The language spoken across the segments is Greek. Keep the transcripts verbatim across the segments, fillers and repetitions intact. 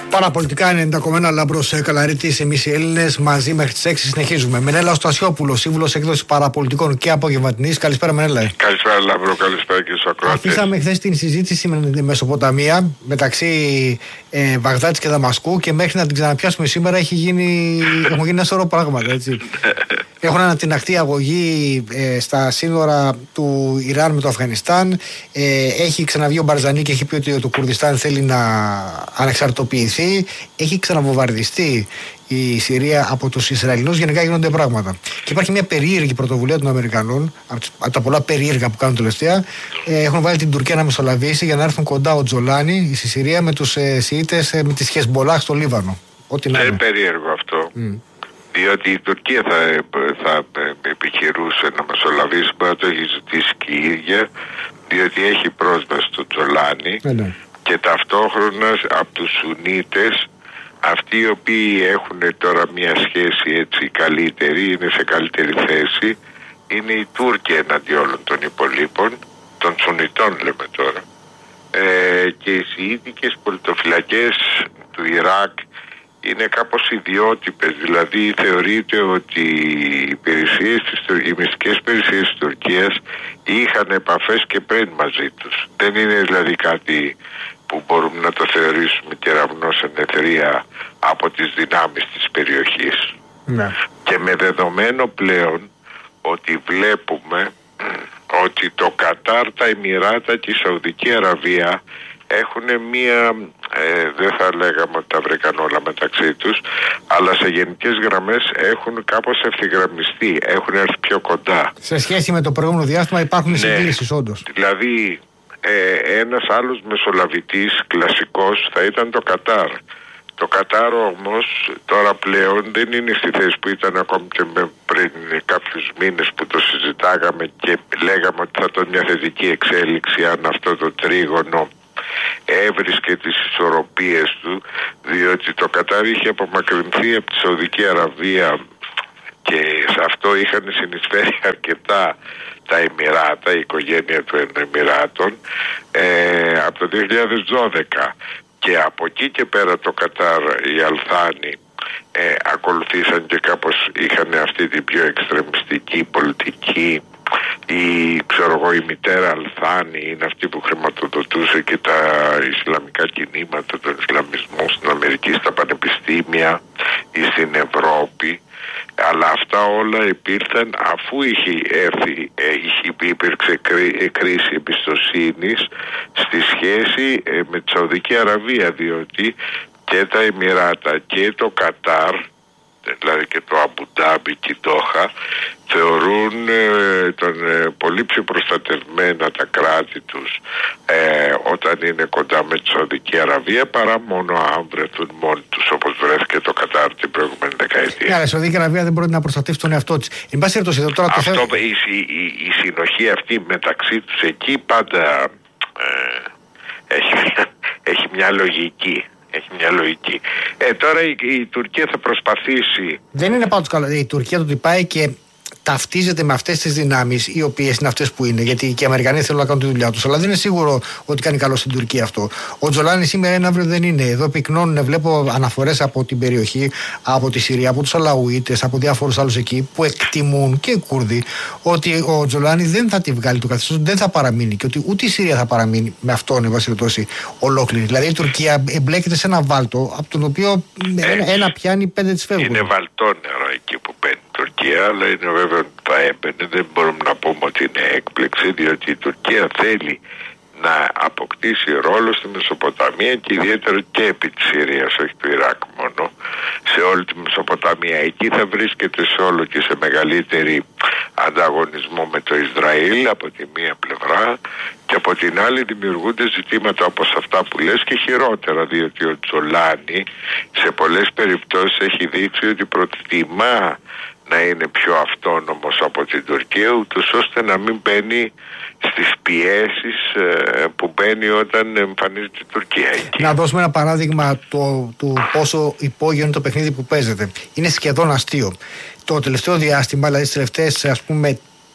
Παραπολιτικά ενενήντα κόμμα ένα Λάμπρος Καλαρίτης, εμείς οι Έλληνες μαζί μέχρι τις έξι συνεχίζουμε. Μενέλαος Στασιόπουλος, σύμβουλος έκδοσης Παραπολιτικών και Απογευματινής. Καλησπέρα, Μενέλα. Καλησπέρα, Λάμπρο, καλησπέρα και στους ακροατές. Αφήσαμε χθες την συζήτηση με τη Μεσοποταμία μεταξύ ε, Βαγδάτης και Δαμασκού και μέχρι να την ξαναπιάσουμε σήμερα έχει γίνει, έχουν γίνει ένα σωρό πράγματα, έτσι. Έχουν ανατιναχθεί αγωγή ε, στα σύνορα του Ιράν με το Αφγανιστάν. Ε, έχει ξαναβγεί ο Μπαρζανί και έχει πει ότι το Κουρδιστάν θέλει να ανεξαρτοποιηθεί. Έχει ξαναβομβαρδιστεί η Συρία από τους Ισραηλινούς. Γενικά γίνονται πράγματα. Και υπάρχει μια περίεργη πρωτοβουλία των Αμερικανών, από τα πολλά περίεργα που κάνουν τελευταία. Ε, έχουν βάλει την Τουρκία να μεσολαβήσει για να έρθουν κοντά ο Τζολάνι στη Συρία με τους ε, Σιήτες, ε, με τις Χεσμπολάχ στο Λίβανο. Ό,τι να είναι. Είναι περίεργο αυτό. Mm. Διότι η Τουρκία θα, θα επιχειρούσε να μεσολαβήσει, μπορεί να το έχει ζητήσει και η ίδια, διότι έχει πρόσβαση στο Τζολάνι mm. και ταυτόχρονα από τους Σουνίτες, αυτοί οι οποίοι έχουν τώρα μια σχέση έτσι καλύτερη, είναι σε καλύτερη θέση, είναι οι Τούρκοι εναντί όλων των υπολείπων, των Σουνιτών λέμε τώρα, ε, και οι Σιήτικες πολιτοφυλακές του Ιράκ είναι κάπως ιδιότυπες, δηλαδή θεωρείται ότι οι, υπηρεσίες της, οι μυστικές υπηρεσίες της Τουρκίας είχαν επαφές και πριν μαζί τους. Δεν είναι δηλαδή κάτι που μπορούμε να το θεωρήσουμε κεραυνός εν εθερία από τις δυνάμεις της περιοχής. Ναι. Και με δεδομένο πλέον ότι βλέπουμε ότι το Κατάρ, τα Εμιράτα και η Σαουδική Αραβία έχουν μία, ε, δεν θα λέγαμε ότι τα βρήκαν όλα μεταξύ τους, αλλά σε γενικές γραμμές έχουν κάπως ευθυγραμμιστεί, έχουν έρθει πιο κοντά. Σε σχέση με το προηγούμενο διάστημα υπάρχουν ναι, συγκλήσεις όντως. Δηλαδή ε, ένας άλλος μεσολαβητής κλασικός θα ήταν το Κατάρ. Το Κατάρ όμως τώρα πλέον δεν είναι στη θέση που ήταν ακόμη και με πριν κάποιους μήνες που το συζητάγαμε και λέγαμε ότι θα ήταν μια θετική εξέλιξη αν αυτό το τρίγωνο έβρισκε τις ισορροπίες του, διότι το Κατάρ είχε απομακρυνθεί από τη Σαουδική Αραβία και σε αυτό είχαν συνεισφέρει αρκετά τα Εμιράτα, η οικογένεια των Εμιράτων, ε, από το δύο χιλιάδες δώδεκα, και από εκεί και πέρα το Κατάρ, οι Αλθάνοι ε, ακολουθήσαν και κάπως είχαν αυτή την πιο εξτρεμιστική πολιτική. Η, ξέρω εγώ, η μητέρα Αλθάνη είναι αυτή που χρηματοδοτούσε και τα Ισλαμικά κινήματα, τον Ισλαμισμό στην Αμερική, στα πανεπιστήμια ή στην Ευρώπη. Αλλά αυτά όλα υπήρχαν αφού είχε έρθει, είχε, υπήρξε κρίση εμπιστοσύνης στη σχέση με τη Σαουδική Αραβία, διότι και τα Εμιράτα και το Κατάρ, δηλαδή και το Αμπουντάμπι και η Ντόχα, θεωρούν ε, τον, ε, πολύ πιο προστατευμένα τα κράτη τους ε, όταν είναι κοντά με τη Σαουδική Αραβία παρά μόνο αν βρεθούν μόνοι τους, όπως βρέθηκε το Κατάρ την προηγούμενη δεκαετία. Ναι, αλλά η Σαουδική Αραβία δεν μπορεί να προστατεύσει τον εαυτό της. Εν πάση περιπτώσει, τώρα Αυτό, το η, η, η, η συνοχή αυτή μεταξύ τους εκεί πάντα ε, έχει, έχει μια λογική. Έχει μια λογική. Ε, τώρα η, η Τουρκία θα προσπαθήσει. Δεν είναι πάντως καλό. Η Τουρκία το ότι πάει και ταυτίζεται με αυτές τις δυνάμεις, οι οποίες είναι αυτές που είναι, γιατί και οι Αμερικανοί θέλουν να κάνουν τη δουλειά τους. Αλλά δεν είναι σίγουρο ότι κάνει καλό στην Τουρκία αυτό. Ο Τζολάνι σήμερα είναι, αύριο δεν είναι. Εδώ πυκνώνουν, βλέπω αναφορές από την περιοχή, από τη Συρία, από τους Αλαουίτες, από διάφορους άλλους εκεί, που εκτιμούν και οι Κούρδοι ότι ο Τζολάνι δεν θα τη βγάλει το καθεστώς, δεν θα παραμείνει και ότι ούτε η Συρία θα παραμείνει με αυτόν, εν πάση περιπτώσει, ολόκληρη. Δηλαδή η Τουρκία εμπλέκεται σε ένα βάλτο, από τον οποίο ένα, ένα πιάνει, πέντε της φεύγουν. Είναι βαλτόνερο εκεί που μπαίνει η Τουρκία, αλλά είναι βέβαια ότι θα έμπαινε. Δεν μπορούμε να πούμε ότι είναι έκπληξη, διότι η Τουρκία θέλει να αποκτήσει ρόλο στη Μεσοποταμία και ιδιαίτερα και επί της Συρίας, όχι του Ιράκ μόνο, σε όλη τη Μεσοποταμία. Εκεί θα βρίσκεται σε όλο και σε μεγαλύτερη ανταγωνισμό με το Ισραήλ από τη μία πλευρά και από την άλλη δημιουργούνται ζητήματα όπως αυτά που λες και χειρότερα, διότι ο Τζολάνι σε πολλές περιπτώσεις έχει δείξει ότι προτιμά να είναι πιο αυτόνομος από την Τουρκία, ούτως ώστε να μην μπαίνει στις πιέσεις ε, που μπαίνει όταν εμφανίζεται η Τουρκία εκεί. Να δώσουμε ένα παράδειγμα το, του πόσο υπόγειο είναι το παιχνίδι που παίζεται. Είναι σχεδόν αστείο. Το τελευταίο διάστημα, δηλαδή στις τελευταίες ας πούμε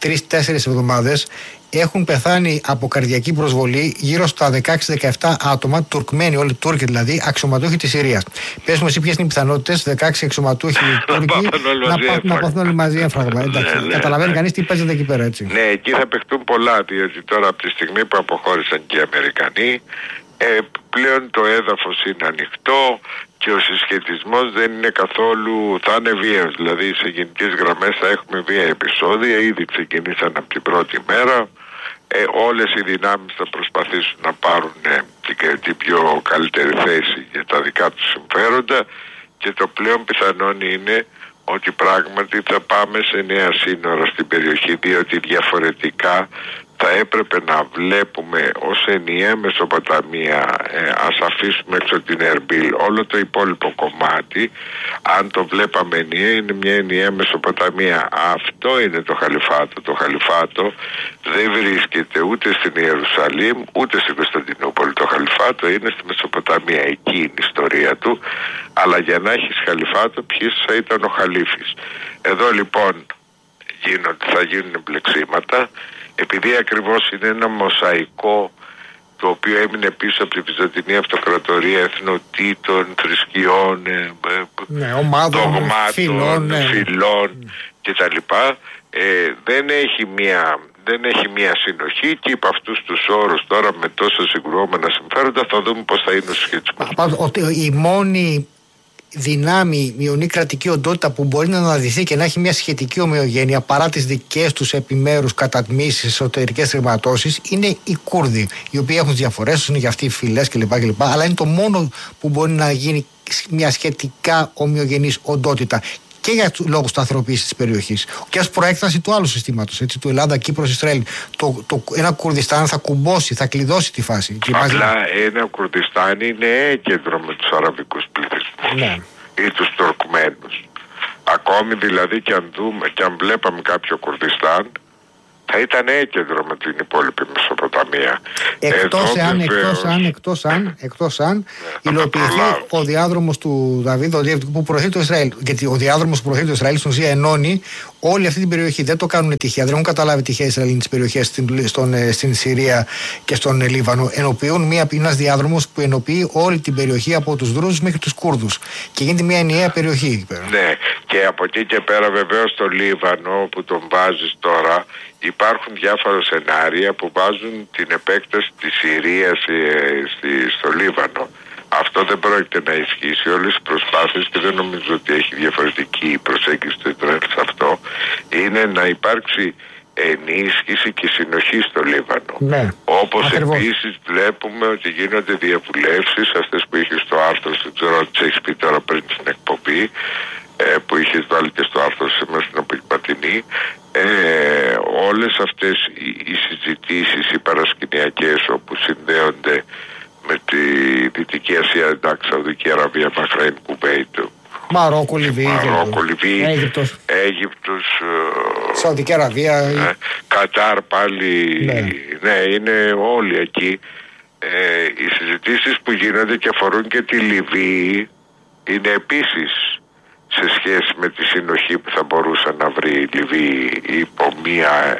τρεις-τέσσερις εβδομάδες έχουν πεθάνει από καρδιακή προσβολή γύρω στα δεκαέξι δεκαεπτά άτομα, Τουρκμένοι, όλοι Τούρκοι δηλαδή, αξιωματούχοι της Συρίας. Πες μου εσύ ποιες είναι οι πιθανότητες δεκαέξι αξιωματούχοι Τούρκοι να πάθουν όλοι μαζί έμφραγμα. Καταλαβαίνει κανείς τι παίζεται εκεί πέρα, έτσι. Ναι, εκεί θα παιχτούν πολλά, διότι τώρα από τη στιγμή που αποχώρησαν και οι Αμερικανοί, ε, πλέον το έδαφος είναι ανοιχτό και ο συσχετισμός δεν είναι καθόλου, θα είναι βίαιος, δηλαδή σε γενικές γραμμές θα έχουμε βία επεισόδια, ήδη ξεκινήσαν από την πρώτη μέρα. Ε, όλες οι δυνάμεις θα προσπαθήσουν να πάρουν ε, την, την πιο καλύτερη θέση για τα δικά τους συμφέροντα και το πλέον πιθανόν είναι ότι πράγματι θα πάμε σε νέα σύνορα στην περιοχή, διότι διαφορετικά θα έπρεπε να βλέπουμε ως ενιαία Μεσοποταμία, ε, ας αφήσουμε έξω την Ερμπίλ, όλο το υπόλοιπο κομμάτι, αν το βλέπαμε ενιαία, είναι μια ενιαία Μεσοποταμία. Αυτό είναι το Χαλιφάτο. Το Χαλιφάτο δεν βρίσκεται ούτε στην Ιερουσαλήμ ούτε στην Κωνσταντινούπολη. Το Χαλιφάτο είναι στη Μεσοποταμία, εκεί είναι η ιστορία του. Αλλά για να έχεις Χαλιφάτο, ποιος θα ήταν ο Χαλίφης? Εδώ λοιπόν γίνονται, θα γίνουν μπλεξίματα, επειδή ακριβώς είναι ένα μοσαϊκό το οποίο έμεινε πίσω από τη Βυζαντινή Αυτοκρατορία εθνοτήτων, θρησκειών, ναι, ομάδων, δογμάτων, φυλών, ναι. φυλών κτλ. Ε, δεν έχει μια... Δεν έχει μια συνοχή και υπ' αυτούς τους όρους τώρα με τόσο συγκρουόμενα συμφέροντα θα δούμε πώς θα είναι ο συσχετισμός. Ότι η μόνη δυνάμει, ιονή κρατική οντότητα που μπορεί να αναδυθεί και να έχει μια σχετική ομοιογένεια παρά τις δικές τους επιμέρους κατατμήσεις, εσωτερικές θρηματώσεις, είναι οι Κούρδοι, οι οποίοι έχουν διαφορές τους, είναι για αυτοί οι φυλές κλπ, κλπ. Αλλά είναι το μόνο που μπορεί να γίνει μια σχετικά ομοιογενής οντότητα. Και για τους λόγους σταθεροποίησης της περιοχής και ως προέκταση του άλλου συστήματος, έτσι, του Ελλάδα, Κύπρος, Ισραήλ. Το, το, ένα Κουρδιστάν θα κουμπώσει, θα κλειδώσει τη φάση. Απλά ένα Κουρδιστάν είναι έκεντρο με τους αραβικούς πληθυσμούς, ναι, ή τους Τουρκμένους. Ακόμη δηλαδή και αν δούμε και αν βλέπαμε κάποιο Κουρδιστάν, θα ήταν έκεντρο με την υπόλοιπη Μεσοποταμία. Εκτός εάν, εκτός αν, εκτός αν, εκτός αν υλοποιηθεί ο διάδρομος του Δαβίδ, που προωθεί το Ισραήλ. Γιατί ο διάδρομος που προωθεί το Ισραήλ στην ουσία ενώνει όλη αυτή την περιοχή. Δεν το κάνουν τυχαία, δεν έχουν καταλάβει τυχαία οι Ισραηλινές περιοχές στην, στον, στην Συρία και στον Λίβανο. Ενοποιούν μια, ένας διάδρομος που ενοποιεί όλη την περιοχή από τους Δρούζους μέχρι τους Κούρδους. Και γίνεται μια ενιαία περιοχή εκεί πέρα. Ναι, και από εκεί και πέρα βεβαίως στο Λίβανο που τον βάζεις τώρα, υπάρχουν διάφορα σενάρια που βάζουν την επέκταση της Συρίας ε, στο Λίβανο. Αυτό δεν πρόκειται να ισχύσει. Όλες οι προσπάθειες, και δεν νομίζω ότι έχει διαφορετική προσέγγιση του Ισραήλ σε αυτό, είναι να υπάρξει ενίσχυση και συνοχή στο Λίβανο. Ναι, όπως ακριβώς. Επίσης βλέπουμε ότι γίνονται διαβουλεύσεις, αυτές που είχε στο άρθρο, δεν ξέρω αν τις έχεις πει τώρα πριν στην εκπομπή, που είχες βάλει και στο άρθρο σήμερα στην απογευματινή, ε, όλες αυτές οι, οι συζητήσεις, οι παρασκηνιακές, όπου συνδέονται με τη Δυτική Ασία, εντάξει, Σαουδική Αραβία, Μπαχρέιν, Κουβέιτ, Μαρόκο, Λιβύη, Μαρόκο, Λιβύη, Αίγυπτος, Αίγυπτος, Σαουδική Αραβία, ε, Κατάρ πάλι, ναι. ναι, είναι όλοι εκεί. Ε, οι συζητήσεις που γίνονται και αφορούν και τη Λιβύη είναι επίσης σε σχέση με τη συνοχή που θα μπορούσε να βρει η Λιβύη υπό μία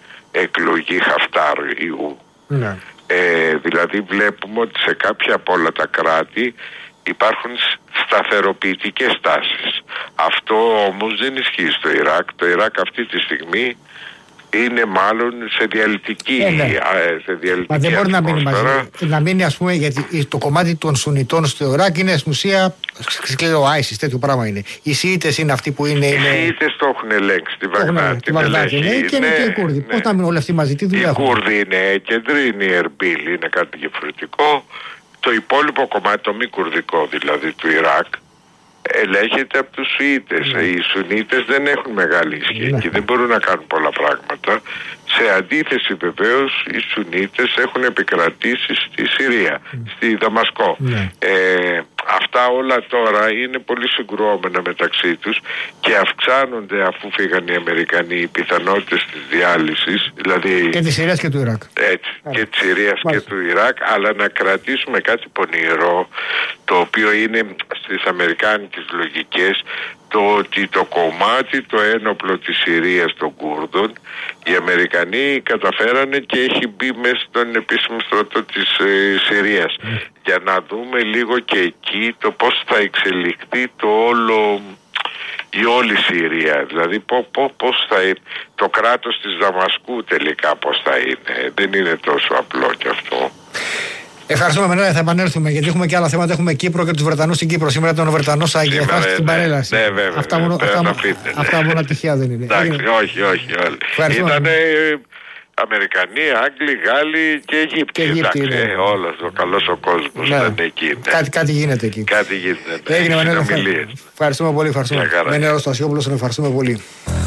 εκλογή Χαφτάρ Ιού. Ναι. Ε, δηλαδή βλέπουμε ότι σε κάποια από όλα τα κράτη υπάρχουν σταθεροποιητικές τάσεις. Αυτό όμως δεν ισχύει στο Ιράκ. Το Ιράκ αυτή τη στιγμή είναι μάλλον σε διαλυτική, ε, ναι. σε διαλυτική Μα δεν μπορεί να μείνει μαζί. Να μείνει, ας πούμε, γιατί το κομμάτι των Σουνιτών στο Ιράκ είναι στην ουσία σκληρό άισις, τέτοιο πράγμα είναι. Οι Σιήτες είναι αυτοί που είναι. Οι Σιήτες το έχουν ελέγξει στη Βαγδάτη. Τη Βαγδάτη, ναι, και είναι και οι Κούρδοι. Ναι. Πώς να μείνουν όλοι αυτοί μαζί, τι δουλειά έχουν? Οι Κούρδοι είναι κεντροί, είναι η Ερμπίλ, είναι κάτι διαφορετικό. Το υπόλοιπο κομμάτι, το μη κουρδικό δηλαδή του Ιράκ, ελέγχεται από τους Σουίτες. Mm. Οι Σουνίτες δεν έχουν μεγάλη ισχύ mm. και δεν μπορούν να κάνουν πολλά πράγματα. Σε αντίθεση βεβαίως οι Σουνίτες έχουν επικρατήσει στη Συρία, mm. στη Δαμασκό. Mm. Ε, αυτά όλα τώρα είναι πολύ συγκρουόμενα μεταξύ τους και αυξάνονται αφού φύγαν οι Αμερικανοί οι πιθανότητες της διάλυσης. Δηλαδή, και της Συρίας και του Ιράκ. Έτσι, Άρα. και της Συρίας Μάλιστα. και του Ιράκ, αλλά να κρατήσουμε κάτι πονηρό, το οποίο είναι στις αμερικάνικες λογικές το ότι το κομμάτι το ένοπλο της Συρίας των Κούρδων οι Αμερικανοί καταφέρανε και έχει μπει μέσα στον επίσημο στρατό της ε, Συρίας. Mm. Για να δούμε λίγο και εκεί το πώς θα εξελιχθεί το όλο, η όλη Συρία. Δηλαδή πώς, πώς, πώς θα είναι το κράτος της Δαμασκού τελικά, πώς θα είναι. Δεν είναι τόσο απλό κι αυτό. Ευχαριστούμε, Μενέλα, θα επανέλθουμε γιατί έχουμε και άλλα θέματα. Έχουμε Κύπρο και τους Βρετανούς στην Κύπρο. Σήμερα ήταν ο Βρετανός Αγγελιάς στην παρέλαση. Ναι, βέβαια. Αυτά μόνο, αυτά, ναι. αυτά μόνο τυχαία δεν είναι. Εντάξει, όχι, όχι. Ήταν Αμερικανοί, Άγγλοι, Γάλλοι και Αιγύπτιοι. Και Αιγύπτιοι, ναι. ε, όλος ο καλός ο κόσμος ναι. ήταν εκεί. Ναι. Κάτι, κάτι γίνεται εκεί. Κάτι γίνεται. Έγινε, Μενέλα. Ευχαριστούμε πολύ. Ευχαριστούμε. Μενέλα Στασιόπουλος, τον ευχαριστούμε πολύ.